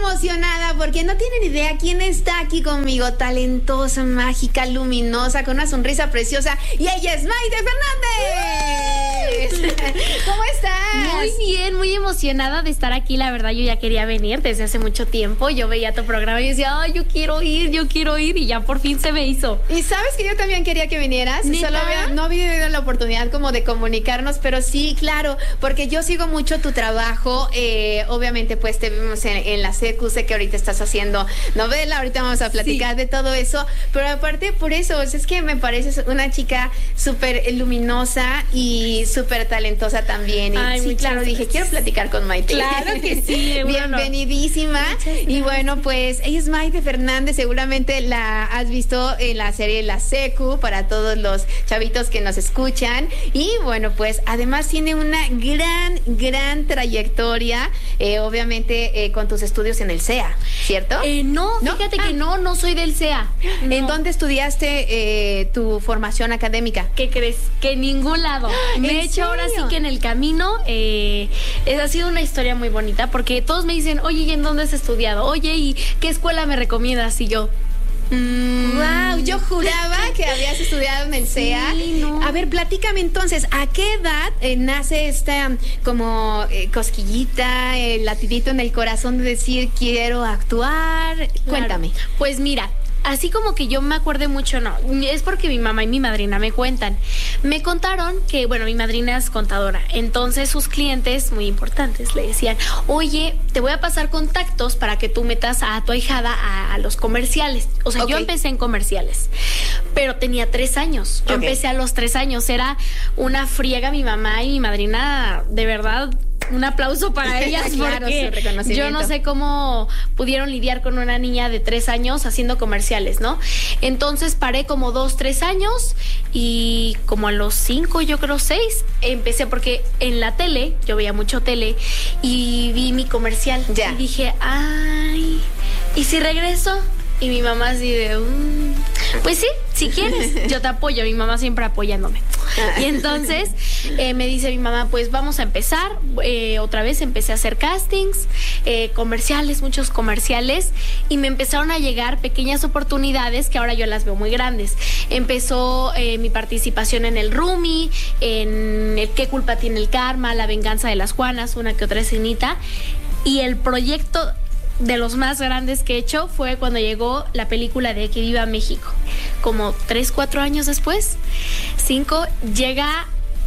emocionada porque no tienen idea quién está aquí conmigo. Talentosa, mágica, luminosa, con una sonrisa preciosa. Y ella es Maite Fernández. ¿Cómo estás? Muy bien, muy emocionada de estar aquí. La verdad, yo ya quería venir desde hace mucho tiempo. Yo veía tu programa y decía, ay, yo quiero ir. Y ya por fin se me hizo. Y sabes que yo también quería que vinieras. ¿Neta? Solo no había tenido la oportunidad como de comunicarnos, pero sí, claro, porque yo sigo mucho tu trabajo. Obviamente, pues te vimos en la secu. Sé que ahorita estás haciendo novela. Ahorita vamos a platicar de todo eso. Pero aparte, por eso, es que me pareces una chica súper luminosa y súper talentosa también. Y ay, sí, claro, gracias. dije, quiero platicar con Maite. Claro que sí. Bienvenidísima. Y bueno, pues ella es Maite Fernández. Seguramente la has visto en la serie La Secu, para todos los chavitos que nos escuchan. Y bueno, pues además tiene una gran trayectoria, obviamente con tus estudios en el CEA, ¿cierto? No, fíjate que no soy del CEA. No. ¿En dónde estudiaste tu formación académica? ¿Qué crees? Que en ningún lado. Me he hecho ahora sí que en el camino. Ha sido una historia muy bonita porque todos me dicen, oye, ¿y en dónde has estudiado? Oye, ¿y qué escuela me recomiendas? Y yo... Wow, yo juraba que habías estudiado en el CEA. Sí, no. A ver, platícame entonces, ¿a qué edad nace esta como cosquillita, el latidito en el corazón de decir quiero actuar? Claro. Cuéntame. Pues mira, así como que yo me acuerde mucho, no, es porque mi mamá y mi madrina me cuentan. Me contaron que, bueno, mi madrina es contadora, entonces sus clientes muy importantes le decían, oye, te voy a pasar contactos para que tú metas a tu ahijada a los comerciales. O sea, yo empecé en comerciales, pero tenía 3 años. Yo empecé a los 3 años, era una friega mi mamá y mi madrina, de verdad. Un aplauso para ellas, claro, porque yo no sé cómo pudieron lidiar con una niña de 3 años haciendo comerciales, ¿no? Entonces paré como 2, 3 años y como a los 5, yo creo 6, empecé porque en la tele, yo veía mucho tele y vi mi comercial y dije, ay, ¿y si regreso? Y mi mamá así de, pues sí, si quieres, yo te apoyo, mi mamá siempre apoyándome. Y entonces me dice mi mamá, pues vamos a empezar, otra vez empecé a hacer castings, comerciales, muchos comerciales, y me empezaron a llegar pequeñas oportunidades que ahora yo las veo muy grandes. Empezó mi participación en El Rumi, en el ¿Qué culpa tiene el karma?, La venganza de las Juanas, una que otra escenita, y el proyecto de los más grandes que he hecho fue cuando llegó la película de Que Viva México. Como 3, 4 años después, 5, llega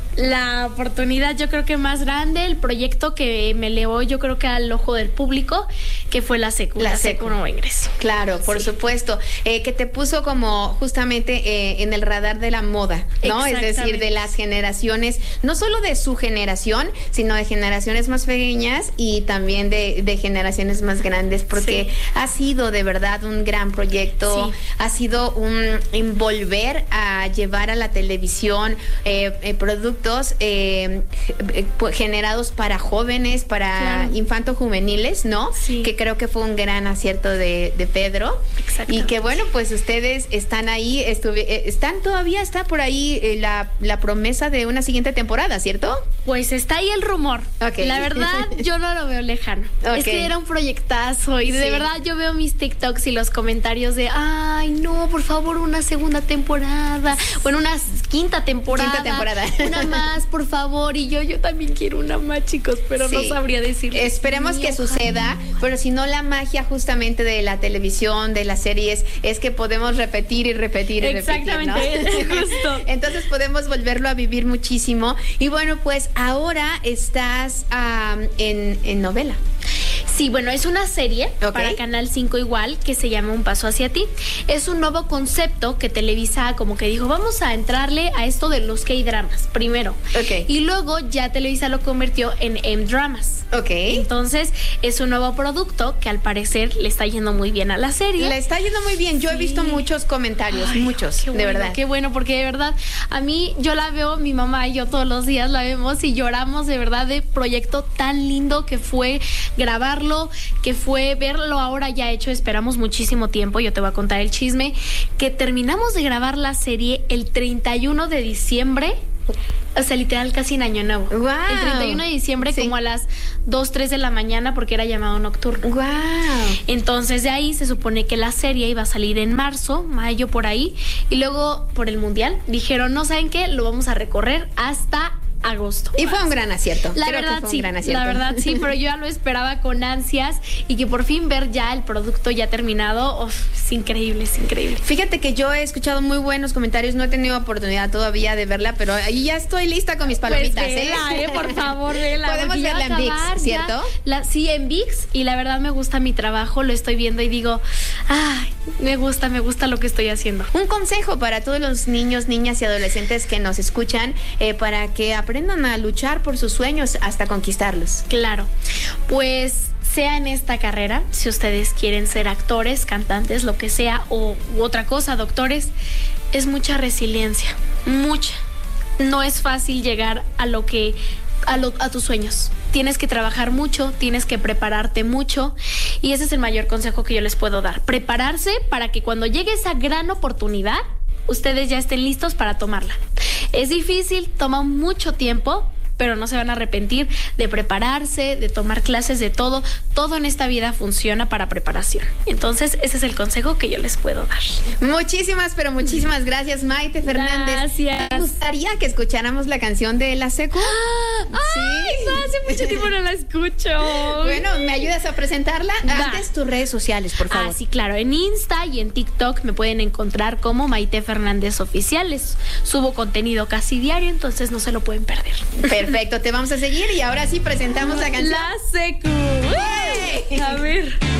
la oportunidad, yo creo que más grande, el proyecto que me elevó, yo creo que al ojo del público, que fue La Secu. La Secu Nuevo Ingreso. Claro, por supuesto. Que te puso como justamente en el radar de la moda, ¿no? Es decir, de las generaciones, no solo de su generación, sino de generaciones más pequeñas y también de generaciones más grandes, porque ha sido de verdad un gran proyecto, ha sido un volver a llevar a la televisión productos generados para jóvenes, para infanto-juveniles, ¿no? Sí. Que creo que fue un gran acierto de Pedro. Y que bueno, pues ustedes están ahí, todavía está por ahí la promesa de una siguiente temporada, ¿cierto? Pues está ahí el rumor. La verdad, yo no lo veo lejano. Es que era un proyectazo y de verdad yo veo mis TikToks y los comentarios de, ay, no, por favor, una segunda temporada. Bueno, una quinta temporada. Una más, por favor. Y yo también quiero una más, chicos, pero no sabría decirles. Esperemos que suceda, pero si no, la magia justamente de la televisión, de las series, es que podemos repetir y repetir y repetir, ¿no? Justo. Entonces podemos volverlo a vivir muchísimo. Y bueno, pues ahora estás en novela. Sí, bueno, es una serie para Canal 5 igual, que se llama Un Paso Hacia Ti. Es un nuevo concepto que Televisa como que dijo, vamos a entrarle a esto de los K-dramas primero. Y luego ya Televisa lo convirtió en M-dramas. Entonces, es un nuevo producto que al parecer le está yendo muy bien a la serie. Le está yendo muy bien. Yo he visto muchos comentarios, muchos, de verdad. Qué bueno, porque de verdad, a mí yo la veo, mi mamá y yo todos los días la vemos y lloramos de verdad de proyecto tan lindo que fue grabarlo, que fue verlo ahora ya hecho. Esperamos muchísimo tiempo, yo te voy a contar el chisme, que terminamos de grabar la serie el 31 de diciembre O sea, literal, casi en Año Nuevo. Wow. El 31 de diciembre, como a las 2, 3 de la mañana, porque era llamado nocturno. Wow. Entonces, de ahí se supone que la serie iba a salir en marzo, mayo, por ahí. Y luego, por el Mundial, dijeron, no, ¿saben qué? Lo vamos a recorrer hasta agosto. Y fue un gran acierto. La verdad sí, pero yo ya lo esperaba con ansias y que por fin ver ya el producto ya terminado, es increíble, es increíble. Fíjate que yo he escuchado muy buenos comentarios, no he tenido oportunidad todavía de verla, pero ahí ya estoy lista con mis palomitas. Pues vela, por favor, vela. Podemos verla en ViX, ¿cierto? Sí, en ViX, y la verdad me gusta mi trabajo, lo estoy viendo y digo, ay, me gusta lo que estoy haciendo. Un consejo para todos los niños, niñas y adolescentes que nos escuchan, para que aprendan a luchar por sus sueños hasta conquistarlos. Claro, pues sea en esta carrera, si ustedes quieren ser actores, cantantes, lo que sea, u otra cosa, doctores, es mucha resiliencia, mucha. No es fácil llegar a tus sueños. Tienes que trabajar mucho, tienes que prepararte mucho, y ese es el mayor consejo que yo les puedo dar. Prepararse para que cuando llegue esa gran oportunidad, ustedes ya estén listos para tomarla. Es difícil, toma mucho tiempo, pero no se van a arrepentir de prepararse, de tomar clases, de todo. Todo en esta vida funciona para preparación. Entonces, ese es el consejo que yo les puedo dar. Muchísimas gracias, Maite Fernández. Gracias. Me gustaría que escucháramos la canción de La Secu. ¡Ay! Hace mucho tiempo no la escucho. Bueno, ¿me ayudas a presentarla? Antes tus redes sociales, por favor. Sí, claro. En Insta y en TikTok me pueden encontrar como Maite Fernández Oficiales. Subo contenido casi diario, entonces no se lo pueden perder. Perfecto, te vamos a seguir y ahora sí presentamos la canción. La Secu. A ver.